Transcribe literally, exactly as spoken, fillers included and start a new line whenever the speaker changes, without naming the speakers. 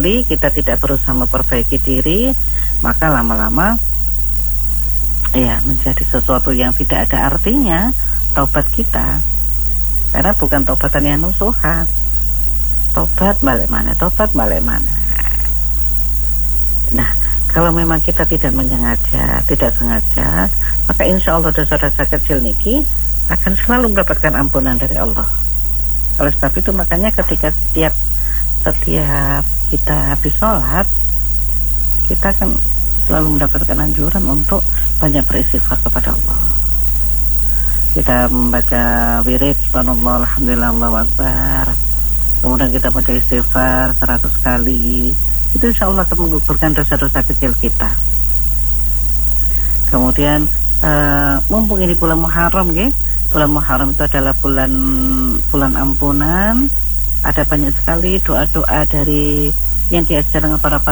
kembali, kita tidak berusaha memperbaiki diri, maka lama-lama ya menjadi sesuatu yang tidak ada artinya taubat kita. Karena bukan taubatan yang nusuhat. Tobat balik mana, tobat balik mana. Nah, kalau memang kita tidak menyengaja, tidak sengaja, maka insya Allah dosa-dosa kecil niki akan selalu mendapatkan ampunan dari Allah. Oleh sebab itu makanya ketika setiap setiap kita habis sholat, kita akan selalu mendapatkan anjuran untuk banyak beristighfar kepada Allah. Kita membaca wirid subhanallah alhamdulillah Allahu akbar, kemudian kita baca istighfar seratus kali, itu insya Allah akan menggugurkan dosa-dosa kecil kita. Kemudian uh, mumpung ini bulan Muharram, ya, bulan Muharram itu adalah bulan bulan ampunan. Ada banyak sekali doa-doa dari yang diajarkan para para